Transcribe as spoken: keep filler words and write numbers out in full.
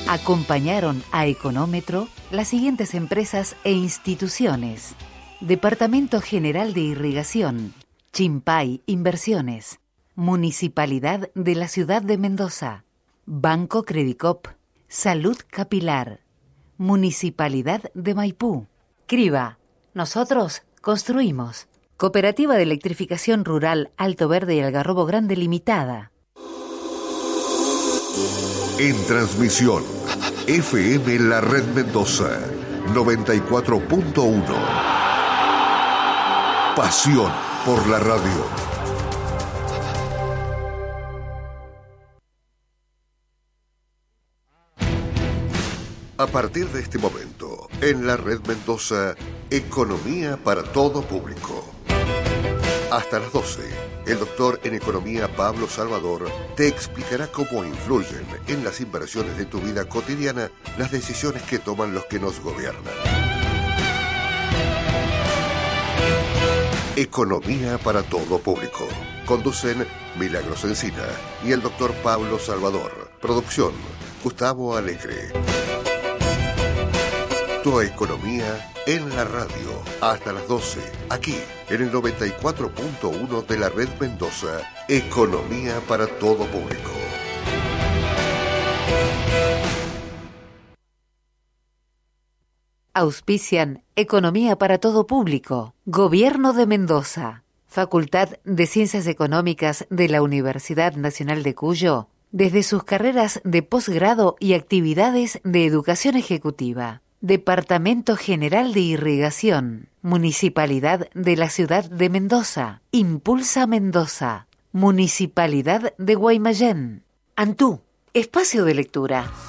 Acompañaron a Económetro las siguientes empresas e instituciones: Departamento General de Irrigación, Chimpay Inversiones, Municipalidad de la Ciudad de Mendoza, Banco Credicop, Salud Capilar, Municipalidad de Maipú, Criba, nosotros construimos, Cooperativa de Electrificación Rural Alto Verde y Algarrobo Grande Limitada. En transmisión, F M La Red Mendoza, noventa y cuatro punto uno. Pasión por la radio. A partir de este momento, en La Red Mendoza, Economía para todo público. Hasta las doce, el doctor en Economía Pablo Salvador te explicará cómo influyen en las inversiones de tu vida cotidiana las decisiones que toman los que nos gobiernan. Economía para todo público. Conducen Milagros Encina y el doctor Pablo Salvador. Producción, Gustavo Alegre. Tu economía en la radio, hasta las doce, aquí en el noventa y cuatro punto uno de la Red Mendoza, Economía para todo público. Auspician Economía para todo público, Gobierno de Mendoza, Facultad de Ciencias Económicas de la Universidad Nacional de Cuyo, desde sus carreras de posgrado y actividades de educación ejecutiva. Departamento General de Irrigación, Municipalidad de la Ciudad de Mendoza, Impulsa Mendoza, Municipalidad de Guaymallén. Antú, espacio de lectura.